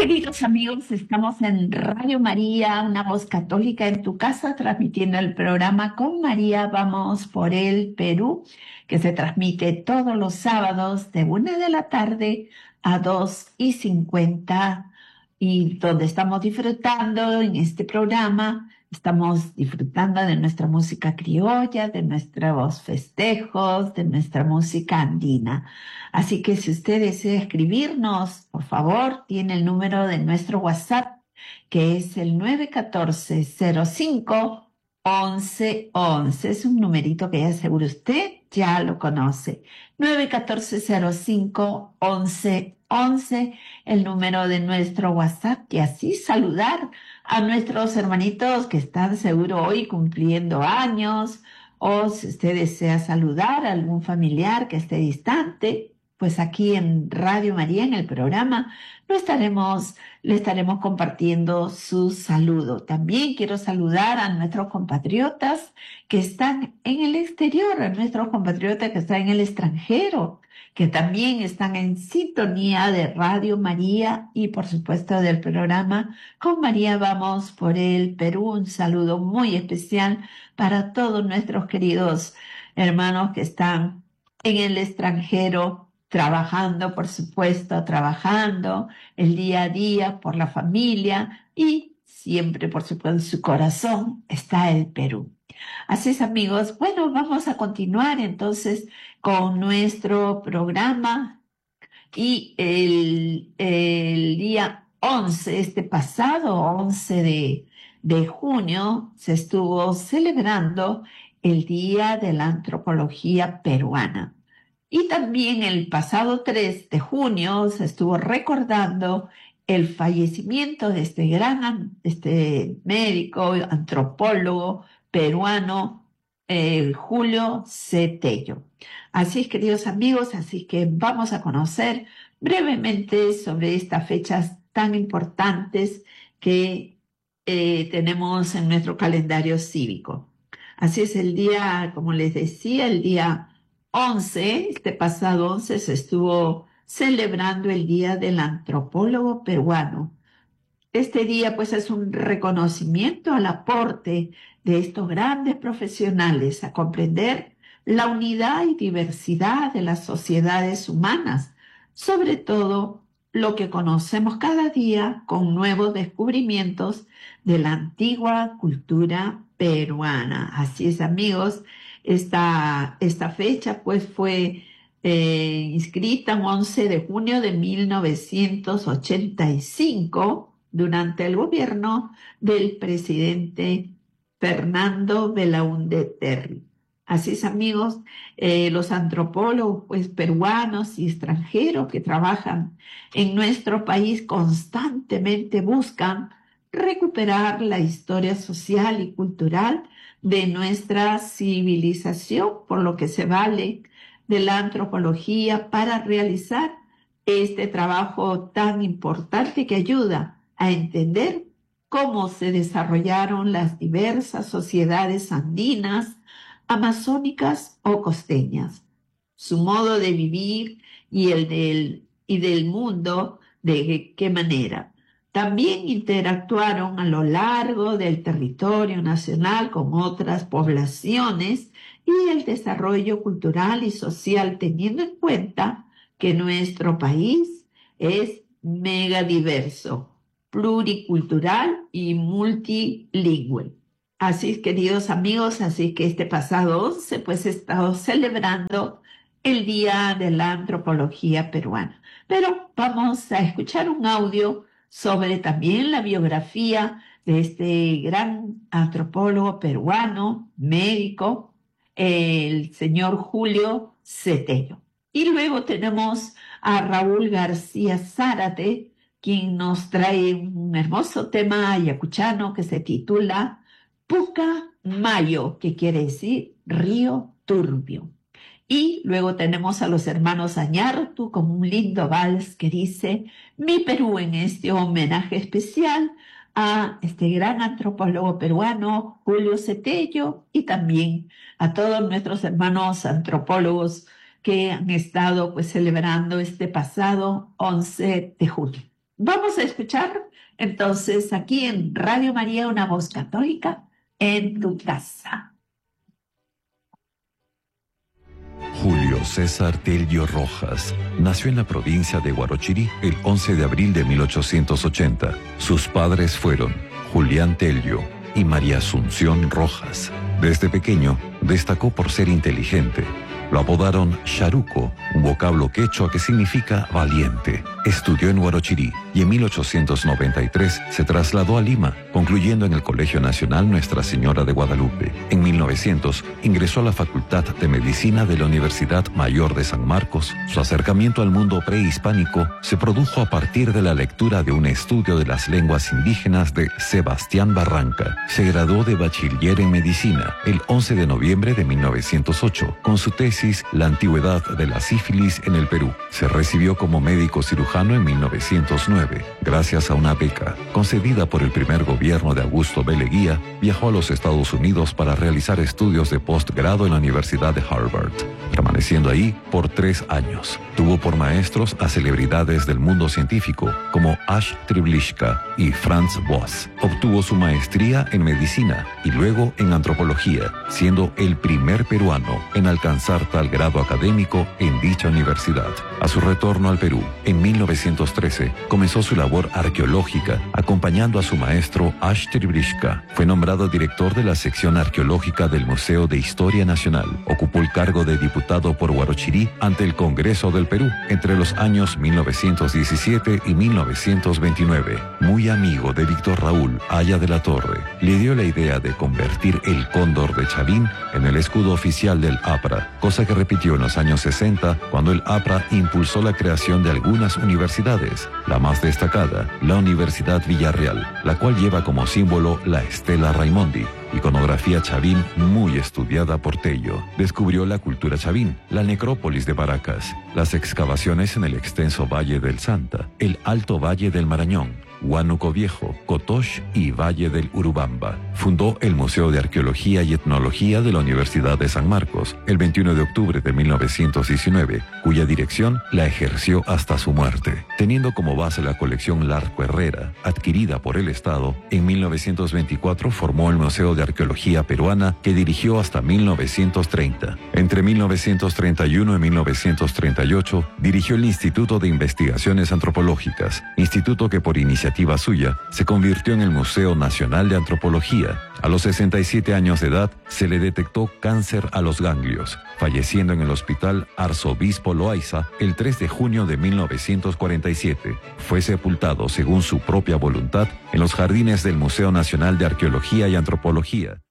Queridos amigos, estamos en Radio María, una voz católica en tu casa, transmitiendo el programa Con María Vamos por el Perú, que se transmite todos los sábados de 1 de la tarde a 2:50, y donde estamos disfrutando en este programa, estamos disfrutando de nuestra música criolla, de nuestros festejos, de nuestra música andina. Así que si usted desea escribirnos, por favor, tiene el número de nuestro WhatsApp, que es el 914-05-1111. Es un numerito que ya seguro usted ya lo conoce. 914-05-1111, el número de nuestro WhatsApp, y así saludar a nuestros hermanitos que están seguro hoy cumpliendo años, o si usted desea saludar a algún familiar que esté distante, pues aquí en Radio María, en el programa, le estaremos compartiendo su saludo. También quiero saludar a nuestros compatriotas que están en el exterior, a nuestros compatriotas que están en el extranjero, que también están en sintonía de Radio María y por supuesto del programa Con María Vamos por el Perú. Un saludo muy especial para todos nuestros queridos hermanos que están en el extranjero, trabajando, por supuesto, trabajando el día a día por la familia, y siempre, por supuesto, en su corazón está el Perú. Así es, amigos. Bueno, vamos a continuar entonces con nuestro programa, y el día 11, este pasado 11 de junio, se estuvo celebrando el Día de la Antropología Peruana. Y también el pasado 3 de junio se estuvo recordando el fallecimiento de este médico, antropólogo peruano, Julio Cetello. Así es, queridos amigos, así que vamos a conocer brevemente sobre estas fechas tan importantes que tenemos en nuestro calendario cívico. Así es, el día, como les decía, el día 11, este pasado 11, se estuvo celebrando el Día del Antropólogo Peruano. Este día, pues, es un reconocimiento al aporte de estos grandes profesionales a comprender la unidad y diversidad de las sociedades humanas, sobre todo lo que conocemos cada día con nuevos descubrimientos de la antigua cultura peruana. Así es, amigos, esta fecha, pues, fue inscrita el 11 de junio de 1985 durante el gobierno del presidente Fernando Belaúnde Terry. Así es, amigos, los antropólogos, pues, peruanos y extranjeros que trabajan en nuestro país constantemente buscan recuperar la historia social y cultural de nuestra civilización, por lo que se vale de la antropología para realizar este trabajo tan importante que ayuda a entender cómo se desarrollaron las diversas sociedades andinas, amazónicas o costeñas, su modo de vivir y del mundo, de qué manera. También interactuaron a lo largo del territorio nacional con otras poblaciones y el desarrollo cultural y social, teniendo en cuenta que nuestro país es megadiverso, pluricultural y multilingüe. Así, queridos amigos, así que este pasado 11, pues, he estado celebrando el Día de la Antropología Peruana. Pero vamos a escuchar un audio sobre también la biografía de este gran antropólogo peruano, médico, el señor Julio Cetello. Y luego tenemos a Raúl García Zárate, quien nos trae un hermoso tema ayacuchano que se titula Pucamayo, que quiere decir río turbio. Y luego tenemos a los hermanos Añartu con un lindo vals que dice Mi Perú, en este homenaje especial a este gran antropólogo peruano, Julio Cetello, y también a todos nuestros hermanos antropólogos que han estado, pues, celebrando este pasado 11 de junio. Vamos a escuchar entonces aquí en Radio María una voz católica en tu casa. Julio César Tello Rojas nació en la provincia de Huarochirí el 11 de abril de 1880. Sus padres fueron Julián Tello y María Asunción Rojas. Desde pequeño destacó por ser inteligente. Lo apodaron Charuco, un vocablo quechua que significa valiente. Estudió en Huarochirí y en 1893 se trasladó a Lima, concluyendo en el Colegio Nacional Nuestra Señora de Guadalupe. En 1900 ingresó a la Facultad de Medicina de la Universidad Mayor de San Marcos. Su acercamiento al mundo prehispánico se produjo a partir de la lectura de un estudio de las lenguas indígenas de Sebastián Barranca. Se graduó de bachiller en medicina el 11 de noviembre de 1908 con su tesis La antigüedad de la sífilis en el Perú. Se recibió como médico cirujano en 1909. Gracias a una beca concedida por el primer gobierno de Augusto B. Leguía, viajó a los Estados Unidos para realizar estudios de postgrado en la Universidad de Harvard, permaneciendo ahí por 3 años. Tuvo por maestros a celebridades del mundo científico como Ash Triblishka y Franz Boas. Obtuvo su maestría en medicina y luego en antropología, siendo el primer peruano en alcanzar tal grado académico en dicha universidad. A su retorno al Perú, en 1913, comenzó su labor arqueológica acompañando a su maestro Ash Triblishka. Fue nombrado director de la sección arqueológica del Museo de Historia Nacional. Ocupó el cargo de diputado por Huarochirí ante el Congreso del Perú entre los años 1917 y 1929. Muy amigo de Víctor Raúl Haya de la Torre, le dio la idea de convertir el cóndor de Chavín en el escudo oficial del APRA, cosa que repitió en los años 60 cuando el APRA impulsó la creación de algunas universidades, la más destacada, la Universidad Villarreal, la cual lleva como símbolo la Estela Raimondi, iconografía chavín muy estudiada por Tello. Descubrió la cultura chavín, la necrópolis de Baracas, las excavaciones en el extenso Valle del Santa, el Alto Valle del Marañón, Huánuco Viejo, Cotox y Valle del Urubamba. Fundó el Museo de Arqueología y Etnología de la Universidad de San Marcos el 21 de octubre de 1919, cuya dirección la ejerció hasta su muerte. Teniendo como base la colección Larco Herrera, adquirida por el Estado, en 1924 formó el Museo de Arqueología Peruana, que dirigió hasta 1930. Entre 1931 y 1938 dirigió el Instituto de Investigaciones Antropológicas, instituto que por iniciativa suya se convirtió en el Museo Nacional de Antropología. A los 67 años de edad se le detectó cáncer a los ganglios, falleciendo en el Hospital Arzobispo Loaiza el 3 de junio de 1947. Fue sepultado, según su propia voluntad, en los jardines del Museo Nacional de Arqueología y Antropología.